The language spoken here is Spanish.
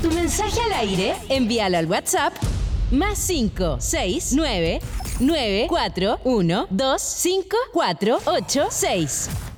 tu mensaje al aire, envíalo al WhatsApp +569 941 25486.